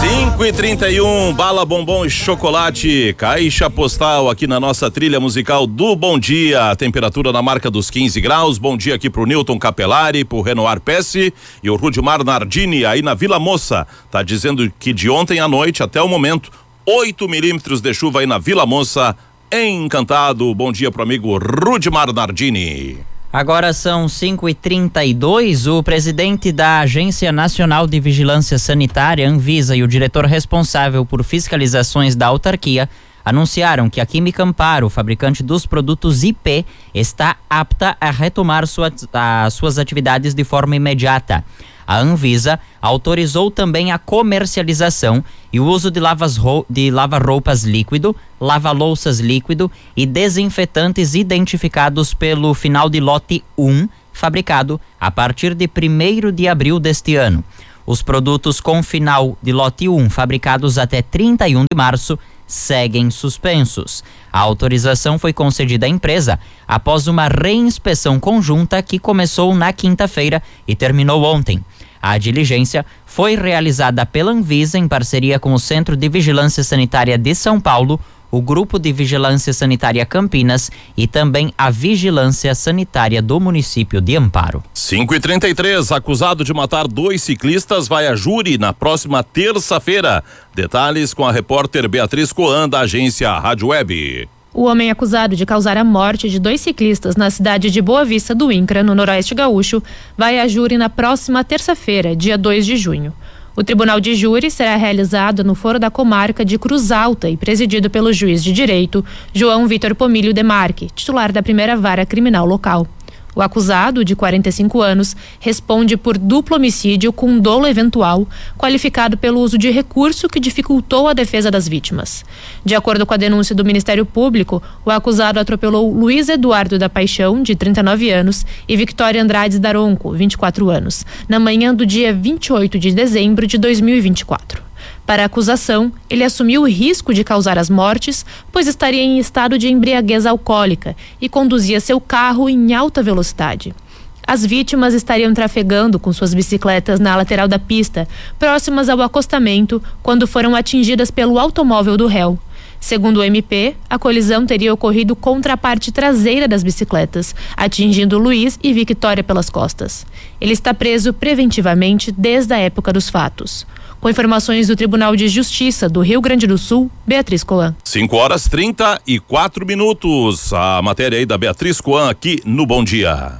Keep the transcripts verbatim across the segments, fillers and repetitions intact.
cinco e trinta e um, bala, bombom e chocolate, caixa postal aqui na nossa trilha musical do Bom Dia. Temperatura na marca dos quinze graus. Bom dia aqui pro Newton Capelari, pro Renoir Pesce e o Rudimar Nardini aí na Vila Moça. Tá dizendo que de ontem à noite até o momento, oito milímetros de chuva aí na Vila Moça. Encantado. Bom dia pro amigo Rudimar Nardini. Agora são cinco e trinta e dois. O presidente da Agência Nacional de Vigilância Sanitária, Anvisa, e o diretor responsável por fiscalizações da autarquia anunciaram que a Química Amparo, fabricante dos produtos I P, está apta a retomar sua, as suas atividades de forma imediata. A Anvisa autorizou também a comercialização e o uso de, lavas, de lava-roupas líquido, lava-louças líquido e desinfetantes identificados pelo final de lote um, fabricado a partir de primeiro de abril deste ano. Os produtos com final de lote um, fabricados até trinta e um de março, seguem suspensos. A autorização foi concedida à empresa após uma reinspeção conjunta que começou na quinta-feira e terminou ontem. A diligência foi realizada pela Anvisa em parceria com o Centro de Vigilância Sanitária de São Paulo, o Grupo de Vigilância Sanitária Campinas e também a Vigilância Sanitária do município de Amparo. cinco e trinta e três, acusado de matar dois ciclistas vai a júri na próxima terça-feira. Detalhes com a repórter Beatriz Coan, da agência Rádio Web. O homem acusado de causar a morte de dois ciclistas na cidade de Boa Vista do Incra, no Noroeste Gaúcho, vai a júri na próxima terça-feira, dia dois de junho. O tribunal de júri será realizado no Foro da Comarca de Cruz Alta e presidido pelo juiz de direito João Vitor Pomílio Demarque, titular da primeira vara criminal local. O acusado, de quarenta e cinco anos, responde por duplo homicídio com dolo eventual, qualificado pelo uso de recurso que dificultou a defesa das vítimas. De acordo com a denúncia do Ministério Público, o acusado atropelou Luiz Eduardo da Paixão, de trinta e nove anos, e Victória Andrades Daronco, vinte e quatro anos, na manhã do dia vinte e oito de dezembro de dois mil e vinte e quatro. Para a acusação, ele assumiu o risco de causar as mortes, pois estaria em estado de embriaguez alcoólica e conduzia seu carro em alta velocidade. As vítimas estariam trafegando com suas bicicletas na lateral da pista, próximas ao acostamento, quando foram atingidas pelo automóvel do réu. Segundo o M P, a colisão teria ocorrido contra a parte traseira das bicicletas, atingindo Luiz e Victória pelas costas. Ele está preso preventivamente desde a época dos fatos. Com informações do Tribunal de Justiça do Rio Grande do Sul, Beatriz Coan. cinco horas trinta e quatro minutos. A matéria aí da Beatriz Coan aqui no Bom Dia.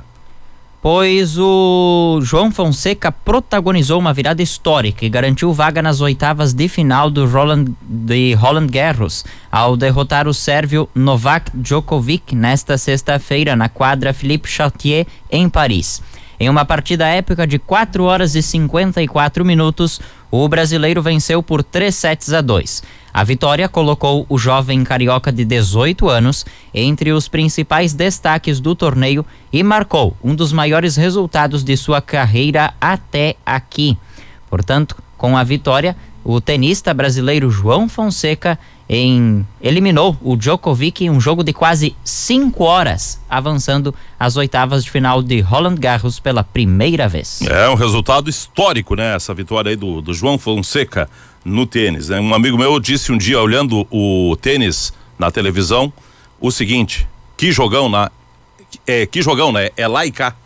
Pois o João Fonseca protagonizou uma virada histórica e garantiu vaga nas oitavas de final do Roland, de Roland Garros, ao derrotar o sérvio Novak Djokovic nesta sexta-feira na quadra Philippe Chatrier, em Paris. Em uma partida épica de quatro horas e cinquenta e quatro minutos, o brasileiro venceu por três sets a dois. A vitória colocou o jovem carioca de dezoito anos entre os principais destaques do torneio e marcou um dos maiores resultados de sua carreira até aqui. Portanto, com a vitória, o tenista brasileiro João Fonseca em, eliminou o Djokovic em um jogo de quase cinco horas, avançando às oitavas de final de Roland Garros pela primeira vez. É um resultado histórico, né? Essa vitória aí do, do João Fonseca no tênis, né? Um amigo meu disse um dia, olhando o tênis na televisão, o seguinte: que jogão, na, é, que jogão, né? É lá e cá.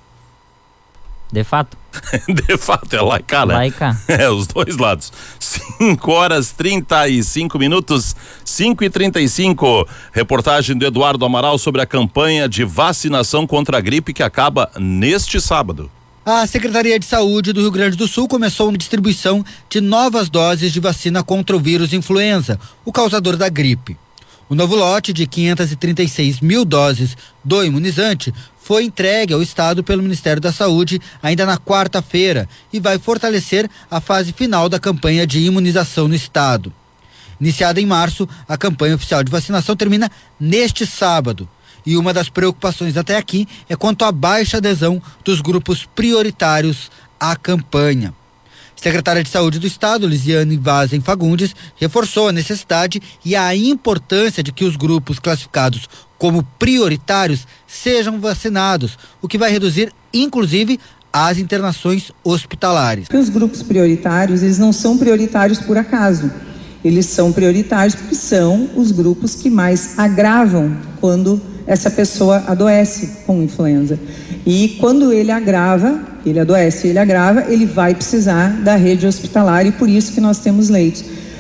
De fato. De fato, é lá e cá, né? Lá e cá. É, os dois lados. cinco horas trinta e cinco minutos, cinco e trinta e cinco. Reportagem do Eduardo Amaral sobre a campanha de vacinação contra a gripe que acaba neste sábado. A Secretaria de Saúde do Rio Grande do Sul começou a distribuição de novas doses de vacina contra o vírus influenza, o causador da gripe. O novo lote de quinhentas e trinta e seis mil doses do imunizante foi entregue ao Estado pelo Ministério da Saúde ainda na quarta-feira e vai fortalecer a fase final da campanha de imunização no Estado. Iniciada em março, a campanha oficial de vacinação termina neste sábado. E uma das preocupações até aqui é quanto à baixa adesão dos grupos prioritários à campanha. Secretária de Saúde do Estado, Lisiane Vazen Fagundes, reforçou a necessidade e a importância de que os grupos classificados como prioritários sejam vacinados, o que vai reduzir, inclusive, as internações hospitalares. Os grupos prioritários, eles não são prioritários por acaso. Eles são prioritários porque são os grupos que mais agravam quando essa pessoa adoece com influenza. E quando ele agrava, ele adoece, ele agrava, ele vai precisar da rede hospitalar e por isso que nós temos leitos.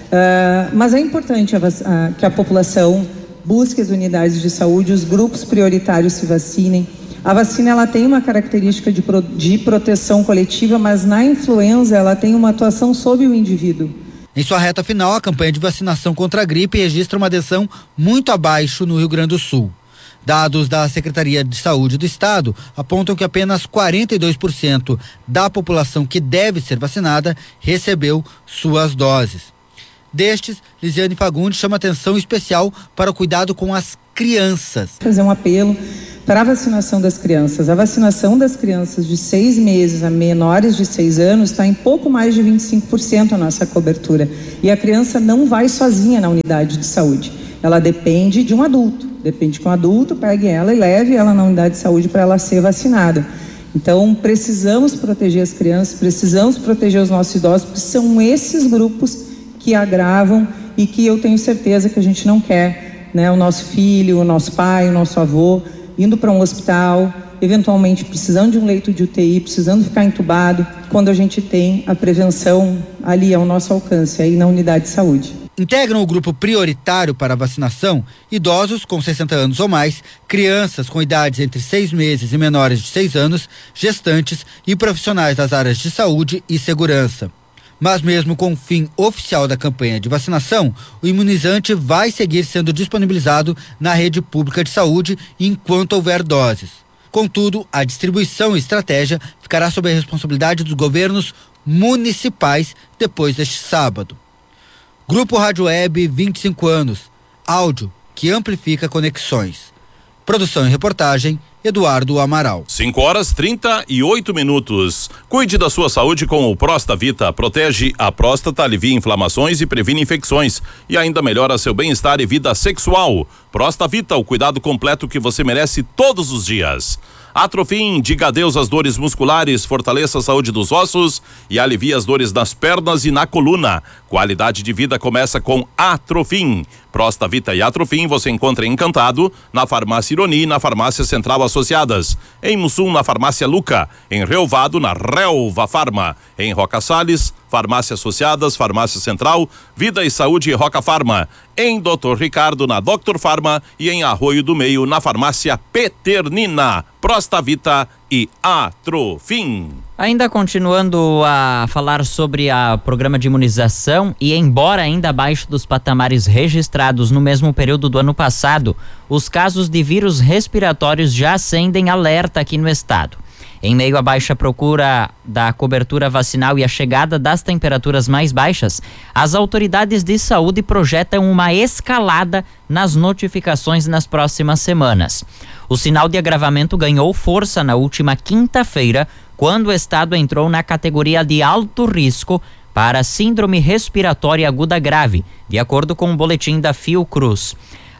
Uh, mas é importante a, a, que a população busque as unidades de saúde, os grupos prioritários se vacinem. A vacina ela tem uma característica de, pro, de proteção coletiva, mas na influenza ela tem uma atuação sobre o indivíduo. Em sua reta final, a campanha de vacinação contra a gripe registra uma adesão muito abaixo no Rio Grande do Sul. Dados da Secretaria de Saúde do Estado apontam que apenas quarenta e dois por cento da população que deve ser vacinada recebeu suas doses. Destes, Lisiane Fagundes chama atenção especial para o cuidado com as crianças. Fazer um apelo para a vacinação das crianças. A vacinação das crianças de seis meses a menores de seis anos está em pouco mais de vinte e cinco por cento a nossa cobertura. E a criança não vai sozinha na unidade de saúde. Ela depende de um adulto. Depende que um adulto pegue ela e leve ela na unidade de saúde para ela ser vacinada. Então, precisamos proteger as crianças, precisamos proteger os nossos idosos, porque são esses grupos que agravam e que eu tenho certeza que a gente não quer, né? O nosso filho, o nosso pai, o nosso avô indo para um hospital, eventualmente precisando de um leito de U T I, precisando ficar entubado, quando a gente tem a prevenção ali ao nosso alcance, aí na unidade de saúde. Integram o grupo prioritário para a vacinação idosos com sessenta anos ou mais, crianças com idades entre seis meses e menores de seis anos, gestantes e profissionais das áreas de saúde e segurança. Mas mesmo com o fim oficial da campanha de vacinação, o imunizante vai seguir sendo disponibilizado na rede pública de saúde enquanto houver doses. Contudo, a distribuição e estratégia ficará sob a responsabilidade dos governos municipais depois deste sábado. Grupo Rádio Web, vinte e cinco anos. Áudio que amplifica conexões. Produção e reportagem, Eduardo Amaral. cinco horas trinta e oito minutos. Cuide da sua saúde com o Prostavita. Protege a próstata, alivia inflamações e previne infecções. E ainda melhora seu bem-estar e vida sexual. Prostavita, o cuidado completo que você merece todos os dias. Atrofim, diga adeus às dores musculares, fortaleça a saúde dos ossos e alivia as dores nas pernas e na coluna. Qualidade de vida começa com Atrofim. Prostavita e Atrofim você encontra em Encantado, na Farmácia Ironi e na Farmácia Central Associadas. Em Mussum, na Farmácia Luca. Em Relvado, na Relva Farma. Em Roca Salles, Farmácia Associadas, Farmácia Central, Vida e Saúde e Roca Farma. Em doutor Ricardo, na doutor Farma e em Arroio do Meio, na Farmácia Peternina. Prostavita e Atrofim. Ainda continuando a falar sobre o programa de imunização e embora ainda abaixo dos patamares registrados no mesmo período do ano passado, os casos de vírus respiratórios já acendem alerta aqui no estado. Em meio à baixa procura da cobertura vacinal e a chegada das temperaturas mais baixas, as autoridades de saúde projetam uma escalada nas notificações nas próximas semanas. O sinal de agravamento ganhou força na última quinta-feira, quando o estado entrou na categoria de alto risco para síndrome respiratória aguda grave, de acordo com o boletim da Fiocruz.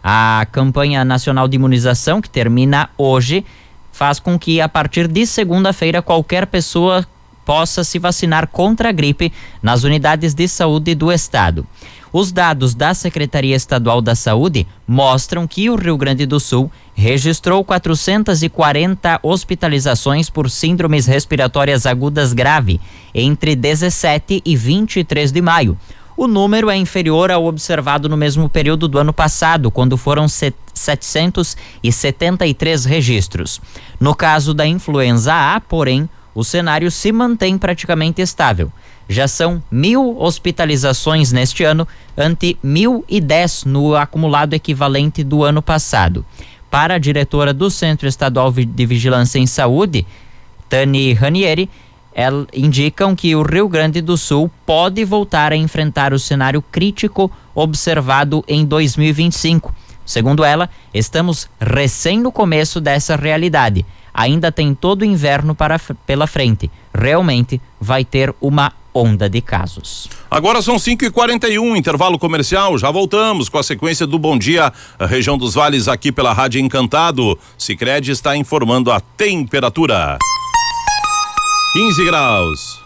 A campanha nacional de imunização, que termina hoje, faz com que a partir de segunda-feira qualquer pessoa possa se vacinar contra a gripe nas unidades de saúde do estado. Os dados da Secretaria Estadual da Saúde mostram que o Rio Grande do Sul registrou quatrocentas e quarenta hospitalizações por síndromes respiratórias agudas grave entre dezessete e vinte e três de maio. O número é inferior ao observado no mesmo período do ano passado, quando foram setecentos e setenta e três registros. No caso da influenza A, porém, o cenário se mantém praticamente estável. Já são mil hospitalizações neste ano, ante mil e dez no acumulado equivalente do ano passado. Para a diretora do Centro Estadual de Vigilância em Saúde, Tani Ranieri, elas indicam que o Rio Grande do Sul pode voltar a enfrentar o cenário crítico observado em dois mil e vinte e cinco. Segundo ela, estamos recém no começo dessa realidade. Ainda tem todo o inverno para, pela frente. Realmente vai ter uma onda de casos. Agora são cinco e quarenta e um, intervalo comercial, já voltamos com a sequência do Bom Dia, a região dos vales aqui pela Rádio Encantado. Sicredi está informando a temperatura. quinze graus.